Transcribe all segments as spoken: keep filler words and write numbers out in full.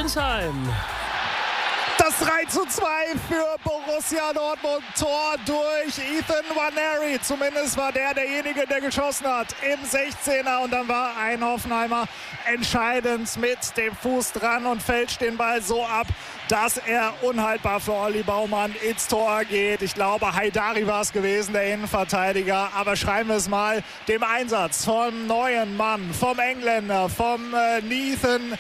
Sinsheim. Das drei zu zwei für Borussia Dortmund. Tor durch Ethan Nwaneri. Zumindest war der derjenige, der geschossen hat im sechzehner. Und dann war ein Hoffenheimer entscheidend mit dem Fuß dran und fälscht den Ball so ab, dass er unhaltbar für Olli Baumann ins Tor geht. Ich glaube, Haidari war es gewesen, der Innenverteidiger. Aber schreiben wir es mal dem Einsatz vom neuen Mann, vom Engländer, vom äh, Ethan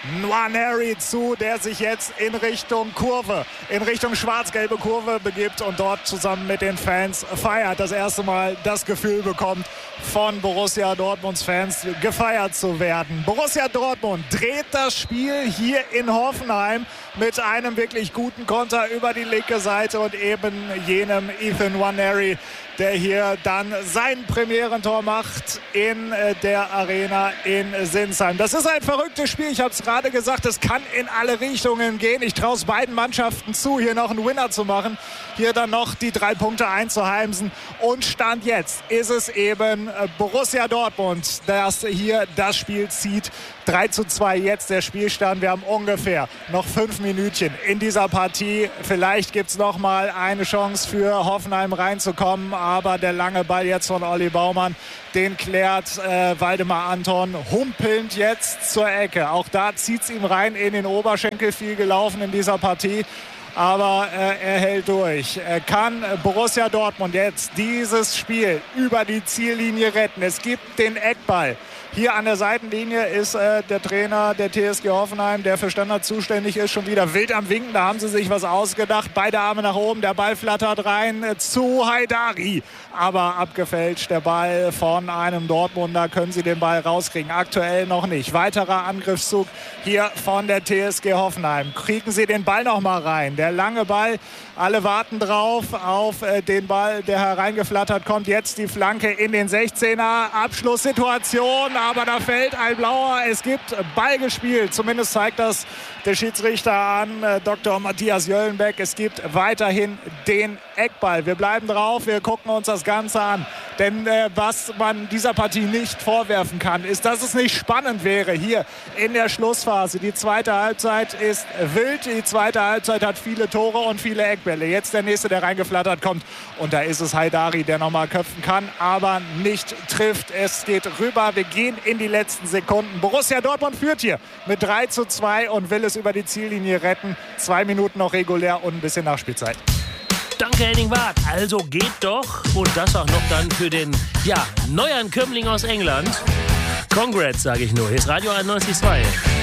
Nwaneri zu, der sich jetzt in Richtung Kurve, in Richtung schwarz-gelbe Kurve begibt und dort zusammen mit den Fans feiert. Das erste Mal das Gefühl bekommt, von Borussia Dortmunds Fans gefeiert zu werden. Borussia Dortmund dreht das Spiel hier in Hoffenheim mit einem wirklich guten Konter über die linke Seite und eben jenem Ethan Nwaneri, der hier dann sein Premierentor macht in der Arena in Sinsheim. Das ist ein verrücktes Spiel, ich habe es gerade gesagt, es kann in alle Richtungen gehen. Ich traue es beiden Mannschaften zu, hier noch einen Winner zu machen, hier dann noch die drei Punkte einzuheimsen. Und Stand jetzt ist es eben Borussia Dortmund, das hier das Spiel zieht. drei zu zwei jetzt der Spielstand. Wir haben ungefähr noch fünf Minütchen in dieser Partie. Vielleicht gibt es noch mal eine Chance für Hoffenheim reinzukommen. Aber der lange Ball jetzt von Olli Baumann, den klärt äh, Waldemar Anton humpelnd jetzt zur Ecke. Auch da zieht es ihm rein in den Oberschenkel, viel gelaufen in dieser Partie. Aber äh, er hält durch. Er kann Borussia Dortmund jetzt dieses Spiel über die Ziellinie retten. Es gibt den Eckball. Hier an der Seitenlinie ist äh, der Trainer der T S G Hoffenheim, der für Standards zuständig ist, schon wieder wild am Winken. Da haben sie sich was ausgedacht. Beide Arme nach oben, der Ball flattert rein äh, zu Haidari. Aber abgefälscht der Ball von einem Dortmunder. Können sie den Ball rauskriegen? Aktuell noch nicht. Weiterer Angriffszug hier von der T S G Hoffenheim. Kriegen sie den Ball noch mal rein? Der lange Ball, alle warten drauf auf äh, den Ball, der hereingeflattert kommt. Jetzt die Flanke in den sechzehner. Abschlusssituation. Aber da fällt ein Blauer. Es gibt Ball gespielt. Zumindest zeigt das der Schiedsrichter an, äh, Doktor Matthias Jöllenbeck. Es gibt weiterhin den Eckball. Wir bleiben drauf. Wir gucken uns das Ganze an. Denn äh, was man dieser Partie nicht vorwerfen kann, ist, dass es nicht spannend wäre hier in der Schlussphase. Die zweite Halbzeit ist wild. Die zweite Halbzeit hat viele Tore und viele Eckbälle. Jetzt der nächste, der reingeflattert kommt. Und da ist es Haidari, der nochmal köpfen kann, aber nicht trifft. Es geht rüber. Wir gehen in die letzten Sekunden. Borussia Dortmund führt hier mit drei zu zwei und will es über die Ziellinie retten. Zwei Minuten noch regulär und ein bisschen Nachspielzeit. Danke, Henning Wart. Also geht doch. Und das auch noch dann für den, ja, Neuankömmling aus England. Congrats, sage ich nur. Hier ist Radio einundneunzig Komma zwei.